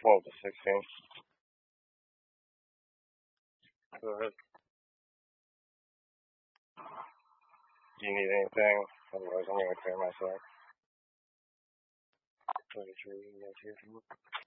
12 to 16. Go ahead. Do you need anything? Otherwise, I'm going to clear myself. 33,